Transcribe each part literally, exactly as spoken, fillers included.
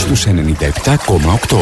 στους ενενήντα επτά κόμμα οκτώ.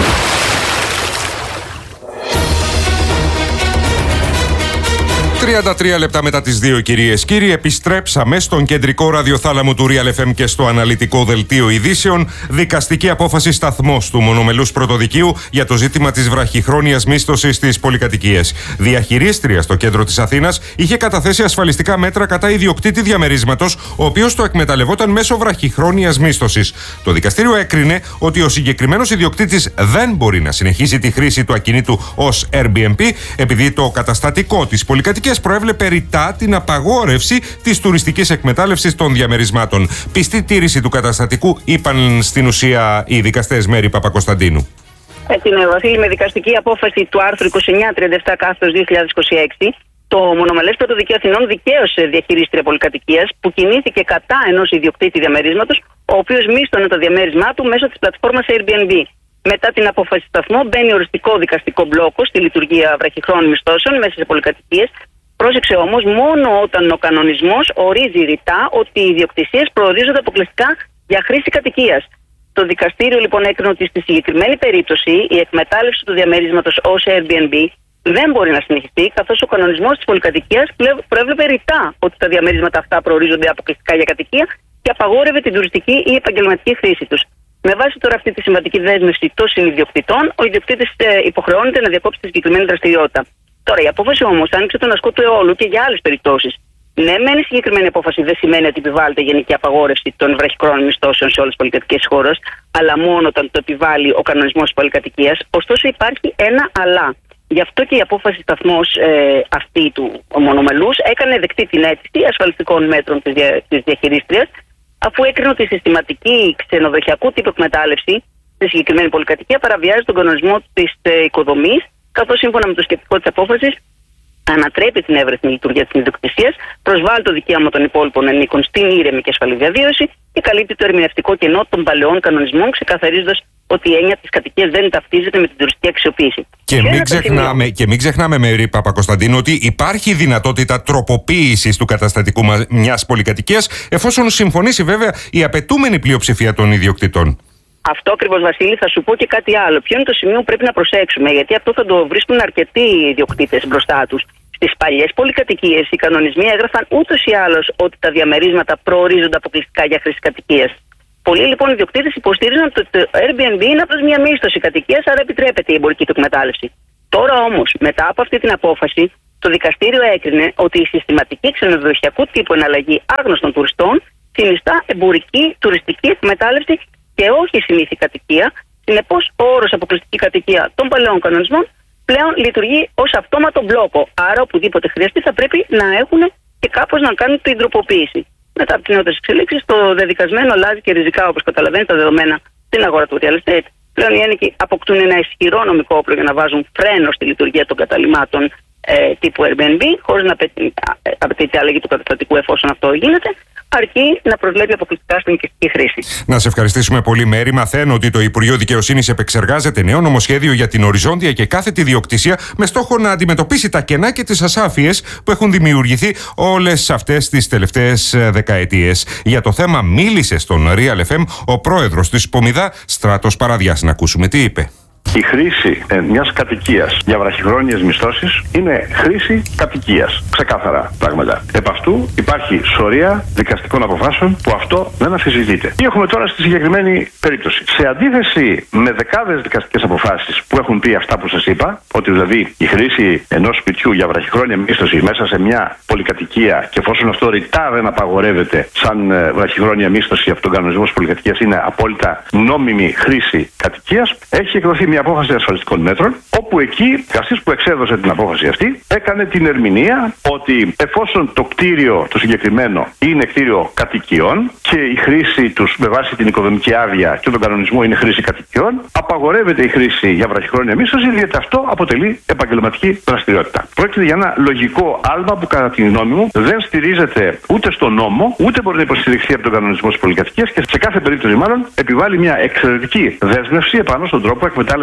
τριάντα τρία λεπτά μετά τις δύο, κυρίες και κύριοι, επιστρέψαμε στον κεντρικό ραδιοθάλαμο του Real εφ εμ και στο αναλυτικό δελτίο ειδήσεων. Δικαστική απόφαση σταθμός του μονομελούς πρωτοδικείου για το ζήτημα της βραχυχρόνιας μίσθωσης στις πολυκατοικίες. Διαχειρίστρια στο κέντρο της Αθήνας είχε καταθέσει ασφαλιστικά μέτρα κατά ιδιοκτήτη διαμερίσματος, ο οποίος το εκμεταλλευόταν μέσω βραχυχρόνιας μίσθωσης. Το δικαστήριο έκρινε ότι ο συγκεκριμένος ιδιοκτήτης δεν μπορεί να συνεχίσει τη χρήση του ακινήτου ως Airbnb, επειδή το καταστατικό της πολυκατοικίας προέβλεπε ρητά την απαγόρευση της τουριστικής εκμετάλλευσης των διαμερισμάτων. Πιστή τήρηση του καταστατικού, είπαν στην ουσία οι δικαστές. Μέρη Παπακοσταντίνου. Έτσι είναι, Βασίλη, με δικαστική απόφαση του άρθρου είκοσι εννιά τριάντα επτά κάθετος δύο χιλιάδες είκοσι έξι, το μονομελές πρωτοδικείο Αθηνών δικαίωσε διαχειρίστρια πολυκατοικίας που κινήθηκε κατά ενός ιδιοκτήτη διαμερίσματος, ο οποίος μίσθωνε το διαμέρισμά του μέσω της πλατφόρμας Airbnb. Μετά την απόφαση σταθμό, μπαίνει οριστικό δικαστικό μπλόκο στη λειτουργία βραχυχρόνιων μισθώσεων μέσα σε πολυκατοικίες. Πρόσεξε όμως, μόνο όταν ο κανονισμός ορίζει ρητά ότι οι ιδιοκτησίες προορίζονται αποκλειστικά για χρήση κατοικίας. Το δικαστήριο λοιπόν έκρινε ότι στη συγκεκριμένη περίπτωση η εκμετάλλευση του διαμερίσματος ως Airbnb δεν μπορεί να συνεχιστεί, καθώς ο κανονισμός της πολυκατοικίας προέβλεπε ρητά ότι τα διαμερίσματα αυτά προορίζονται αποκλειστικά για κατοικία και απαγόρευε την τουριστική ή επαγγελματική χρήση τους. Με βάση τώρα αυτή τη συμβατική δέσμευση των συνιδιοκτητών, ο ιδιοκτήτης υποχρεώνεται να διακόψει τη συγκεκριμένη δραστηριότητα. Τώρα, η απόφαση όμως άνοιξε τον ασκό του αιώλου και για άλλες περιπτώσεις. Ναι, μεν η συγκεκριμένη απόφαση δεν σημαίνει ότι επιβάλλεται γενική απαγόρευση των βραχυχρόνιων μισθώσεων σε όλες τις πολυκατοικίες της χώρας, αλλά μόνο όταν το επιβάλλει ο κανονισμός της πολυκατοικίας. Ωστόσο, υπάρχει ένα αλλά. Γι' αυτό και η απόφαση σταθμός ε, αυτή του μονομελούς έκανε δεκτή την αίτηση ασφαλιστικών μέτρων της, δια, της διαχειρίστριας, αφού έκρινε ότι η συστηματική ξενοδοχειακού τύπου εκμετάλλευση στη συγκεκριμένη πολυκατοικία παραβιάζει τον κανονισμό της ε, οικοδομής, καθώς σύμφωνα με το σκεπτικό της απόφασης ανατρέπει την εύρεθμη λειτουργία της ιδιοκτησίας, προσβάλλει το δικαίωμα των υπόλοιπων ενίκων στην ήρεμη και ασφαλή διαβίωση και καλύπτει το ερμηνευτικό κενό των παλαιών κανονισμών, ξεκαθαρίζοντας ότι η έννοια της κατοικίας δεν ταυτίζεται με την τουριστική αξιοποίηση. Και μην, ξεχνάμε, και μην ξεχνάμε, Μέρη Παπακοσταντίνου, ότι υπάρχει δυνατότητα τροποποίησης του καταστατικού μιας πολυκατοικίας, εφόσον συμφωνήσει βέβαια η απαιτούμενη πλειοψηφία των ιδιοκτητών. Αυτό ακριβώς, Βασίλη, θα σου πω και κάτι άλλο. Ποιο είναι το σημείο που πρέπει να προσέξουμε, γιατί αυτό θα το βρίσκουν αρκετοί ιδιοκτήτες μπροστά τους. Στις παλιές πολυκατοικίες οι κανονισμοί έγραφαν ούτως ή άλλως ότι τα διαμερίσματα προορίζονται αποκλειστικά για χρήση κατοικίας. Πολλοί λοιπόν ιδιοκτήτες υποστήριζαν ότι το Airbnb είναι απλώς μια μίσθωση κατοικίας, άρα επιτρέπεται η εμπορική του εκμετάλλευση. Τώρα όμως, μετά από αυτή την απόφαση, το δικαστήριο έκρινε ότι η συστηματική ξενοδοχειακού τύπου εναλλαγή άγνωστων τουριστών συνιστά εμπορική τουριστική εκμετάλλευση και όχι συνήθη κατοικία. Συνεπώς, ο όρος αποκλειστική κατοικία των παλαιών κανονισμών πλέον λειτουργεί ως αυτόματο μπλόκο. Άρα, οπουδήποτε χρειαστεί, θα πρέπει να έχουν και κάπως να κάνουν την τροποποίηση. Μετά από τις νεότερες εξελίξεις, το δεδικασμένο αλλάζει και ριζικά, όπως καταλαβαίνει, τα δεδομένα στην αγορά του real estate. Πλέον οι ένοικοι αποκτούν ένα ισχυρό νομικό όπλο για να βάζουν φρένο στη λειτουργία των καταλυμάτων ε, τύπου Airbnb, χωρίς να απαιτείται αλλαγή του καταστατικού εφόσον αυτό γίνεται, αρκεί να προβλέπει αποκλειστικά στην οικιστική χρήση. Να σε ευχαριστήσουμε πολύ, Μέρη. Μαθαίνω ότι το Υπουργείο Δικαιοσύνης επεξεργάζεται νέο νομοσχέδιο για την οριζόντια και κάθετη ιδιοκτησία, με στόχο να αντιμετωπίσει τα κενά και τις ασάφειες που έχουν δημιουργηθεί όλες αυτές τις τελευταίες δεκαετίες. Για το θέμα μίλησε στον Real εφ εμ ο πρόεδρος της Πομιδά, Στράτος Παραδιάς. Να ακούσουμε τι είπε. Η χρήση ε, μιας κατοικίας για βραχυχρόνιες μισθώσεις είναι χρήση κατοικίας. Ξεκάθαρα πράγματα. Επ' αυτού υπάρχει σωρία δικαστικών αποφάσεων που αυτό δεν αμφισβητείται. Τι έχουμε τώρα στη συγκεκριμένη περίπτωση. Σε αντίθεση με δεκάδες δικαστικές αποφάσεις που έχουν πει αυτά που σας είπα, ότι δηλαδή η χρήση ενός σπιτιού για βραχυχρόνια μίσθωση μέσα σε μια πολυκατοικία και εφόσον αυτό ρητά δεν απαγορεύεται σαν ε, βραχυχρόνια μίσθωση από τον κανονισμό της πολυκατοικίας, είναι απόλυτα νόμιμη χρήση κατοικίας, έχει εκδοθεί μια απόφαση ασφαλιστικών μέτρων, όπου εκεί ο δικαστής που εξέδωσε την απόφαση αυτή έκανε την ερμηνεία ότι εφόσον το κτίριο το συγκεκριμένο είναι κτίριο κατοικιών και η χρήση τους με βάση την οικοδομική άδεια και τον κανονισμό είναι χρήση κατοικιών, απαγορεύεται η χρήση για βραχυχρόνια μίσθωση, διότι αυτό αποτελεί επαγγελματική δραστηριότητα. Πρόκειται για ένα λογικό άλμα που, κατά τη γνώμη μου, δεν στηρίζεται ούτε στον νόμο, ούτε μπορεί να υποστηριχθεί από τον κανονισμό της πολυκατοικίας και σε κάθε περίπτωση, μάλλον, επιβάλλει μια εξαιρετική δέσμευση επάνω στον τρόπο εκμετάλλευση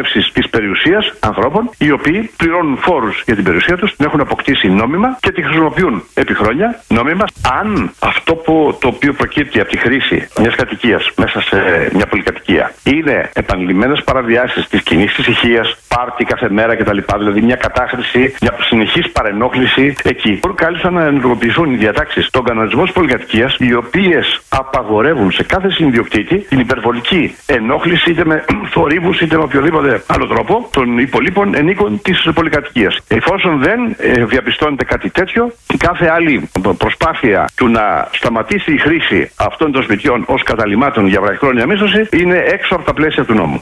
εκμετάλλευσης της περιουσίας ανθρώπων, οι οποίοι πληρώνουν φόρους για την περιουσία τους, την έχουν αποκτήσει νόμιμα και τη χρησιμοποιούν επί χρόνια νόμιμα. Αν αυτό που, το οποίο προκύπτει από τη χρήση μιας κατοικίας μέσα σε μια πολυκατοικία είναι επανειλημμένες παραβιάσεις της κοινής ησυχίας, πάρτι κάθε μέρα κτλ., δηλαδή μια κατάχρηση, μια συνεχής παρενόχληση, εκεί μπορούν κάλλιστα να ενεργοποιηθούν οι διατάξεις των κανονισμών της πολυκατοικίας, οι οποίες απαγορεύουν σε κάθε συνδιοκτήτη την υπερβολική ενόχληση είτε με θορύβους είτε με οποιοδήποτε άλλο τρόπο των υπολείπων ενίκων της πολυκατοικίας. Εφόσον δεν ε, διαπιστώνεται κάτι τέτοιο, κάθε άλλη προσπάθεια του να σταματήσει η χρήση αυτών των σπιτιών ως καταλυμάτων για βραχυχρόνια μίσθωση είναι έξω από τα πλαίσια του νόμου.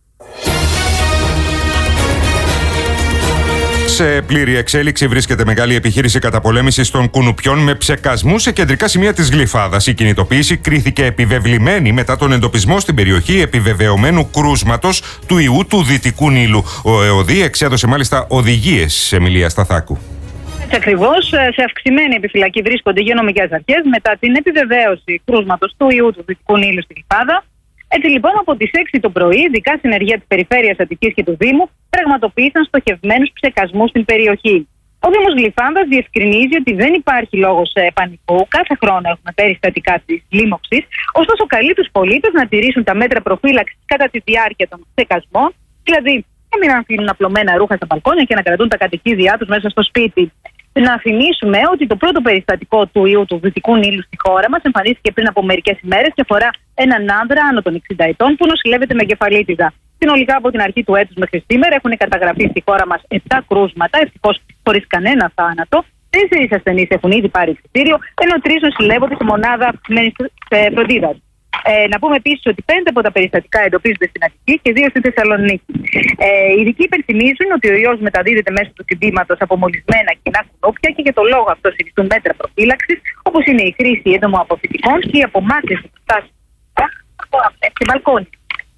Σε πλήρη εξέλιξη βρίσκεται μεγάλη επιχείρηση καταπολέμησης των κουνουπιών με ψεκασμού σε κεντρικά σημεία της Γλυφάδας. Η κινητοποίηση κρίθηκε επιβεβλημένη μετά τον εντοπισμό στην περιοχή επιβεβαιωμένου κρούσματος του ιού του Δυτικού Νείλου. Ο ΕΟΔΗ εξέδωσε μάλιστα οδηγίες, Εμιλία Σταθάκου. Έτσι ακριβώς, σε αυξημένη επιφυλακή βρίσκονται οι υγειονομικές αρχές μετά την επιβεβαίωση κρούσματος του ιού του Δυτικού Νείλου στη Γλυφάδα. Έτσι λοιπόν, από τις έξι το πρωί, ειδικά συνεργεία της Περιφέρειας Αττικής και του Δήμου πραγματοποίησαν στοχευμένους ψεκασμούς στην περιοχή. Ο Δήμος Γλυφάδας διευκρινίζει ότι δεν υπάρχει λόγος πανικού. Κάθε χρόνο έχουμε περιστατικά της λίμωξης. Ωστόσο, καλεί τους πολίτες να τηρήσουν τα μέτρα προφύλαξης κατά τη διάρκεια των ψεκασμών, δηλαδή να μην αφήνουν απλωμένα ρούχα στα μπαλκόνια και να κρατούν τα κατοικίδια τους μέσα στο σπίτι. Να θυμίσουμε ότι το πρώτο περιστατικό του ιού του Δυτικού Νείλου στη χώρα μας εμφανίστηκε πριν από μερικές ημέρες και αφορά έναν άνδρα άνω των εξήντα ετών που νοσηλεύεται με εγκεφαλίτιδα. Συνολικά από την αρχή του έτους μέχρι σήμερα έχουν καταγραφεί στη χώρα μας επτά κρούσματα, ευτυχώς χωρίς κανένα θάνατο. Τέσσερις ασθενείς έχουν ήδη πάρει εισιτήριο, ενώ τρεις νοσηλεύονται σε μονάδα φροντίδας. Ε, να πούμε επίσης ότι πέντε από τα περιστατικά εντοπίζονται στην Αττική και δύο στη Θεσσαλονίκη. Ε, οι ειδικοί υπενθυμίζουν ότι ο ιός μεταδίδεται μέσω του συντήματος από μολυσμένα κοινά κουνούπια και για το λόγο αυτό συνιστούν μέτρα προφύλαξης, όπως είναι η χρήση έντομοαποφυτικών και η απομάκρυνση του στάσης από τη μπαλκόνι.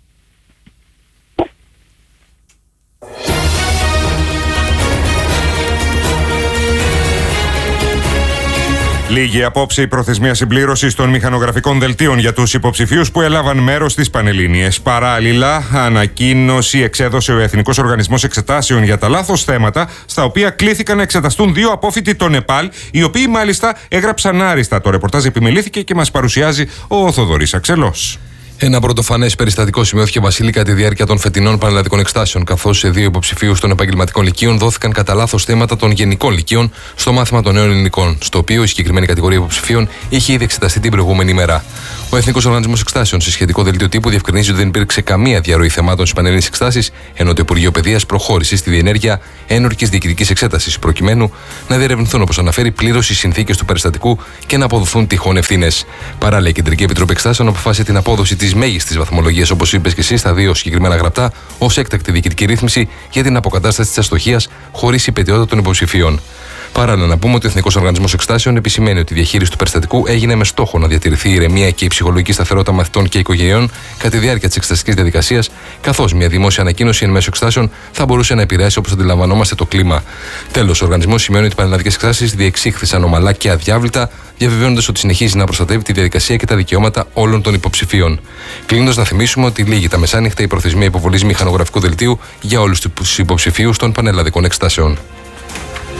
Λίγη απόψε η προθεσμία συμπλήρωσης των μηχανογραφικών δελτίων για τους υποψηφίους που έλαβαν μέρος στις Πανελλήνιες. Παράλληλα, ανακοίνωση εξέδωσε ο Εθνικός Οργανισμός Εξετάσεων για τα λάθος θέματα, στα οποία κλήθηκαν να εξεταστούν δύο απόφοιτοι των ΕΠΑΛ, οι οποίοι μάλιστα έγραψαν άριστα. Το ρεπορτάζ επιμελήθηκε και μας παρουσιάζει ο Θοδωρής Αξελός. Ένα πρωτοφανές περιστατικό σημειώθηκε, Βασίλη, κατά τη διάρκεια των φετινών πανελλαδικών εξετάσεων, καθώς σε δύο υποψηφίους των επαγγελματικών λυκείων δόθηκαν κατά λάθος θέματα των γενικών λυκείων στο μάθημα των νέων ελληνικών, στο οποίο η συγκεκριμένη κατηγορία υποψηφίων είχε ήδη εξεταστεί την προηγούμενη ημέρα. Ο Εθνικός Οργανισμός Εξετάσεων, σε σχετικό δελτίο τύπου, διευκρινίζει ότι δεν υπήρξε καμία διαρροή θεμάτων στις πανελληνίες εξετάσεις, ενώ το Υπουργείο Παιδείας προχώρησε στη διενέργεια ένορκης διοικητικής εξέτασης, προκειμένου να διερευνηθούν, όπως αναφέρει, πλήρως οι συνθήκες του περιστατικού και να αποδοθούν τυχόν ευθύνες. Παράλληλα, η Κεντρική Επιτροπή Εξετάσεων αποφάσισε την απόδοση της μέγιστης βαθμολογίας, όπως είπες και εσύ, στα δύο συγκεκριμένα γραπτά, ως έκτακτη διοικητική ρύθμιση για την αποκατάσταση της αστοχίας χωρίς υπετιότητα των υποψηφίων. Παράλληλα, να πούμε ότι ο Εθνικός Οργανισμός Εξετάσεων επισημαίνει ότι η διαχείριση του περιστατικού έγινε με στόχο να διατηρηθεί η ηρεμία και η ψυχολογική σταθερότητα μαθητών και οικογενειών κατά τη διάρκεια της εξεταστικής διαδικασίας, καθώς μια δημόσια ανακοίνωση εν μέσω εξετάσεων θα μπορούσε να επηρεάσει, όπως αντιλαμβανόμαστε, το κλίμα. Τέλος, ο οργανισμός σημειώνει ότι οι πανελλαδικές εξετάσεις διεξήχθησαν ομαλά και αδιάβλητα, διαβεβαιώνοντας ότι συνεχίζει να προστατεύει τη διαδικασία και τα δικαιώματα όλων των υποψηφίων. Κλείνοντας, να θυμίσουμε ότι λήγει τα μεσάνυχτα η προθεσμία υποβολής μηχανογραφικού δελτίου για όλους τους υποψηφίους των πανελλαδικών εξετάσεων.